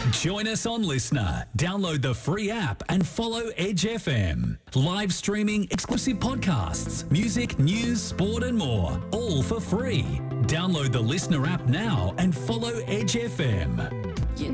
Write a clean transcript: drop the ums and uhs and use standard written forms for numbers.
Join us on Listener. Download the free app and follow Edge FM. Live streaming, exclusive podcasts, music, news, sport and more. All for free. Download the Listener app now and follow Edge FM.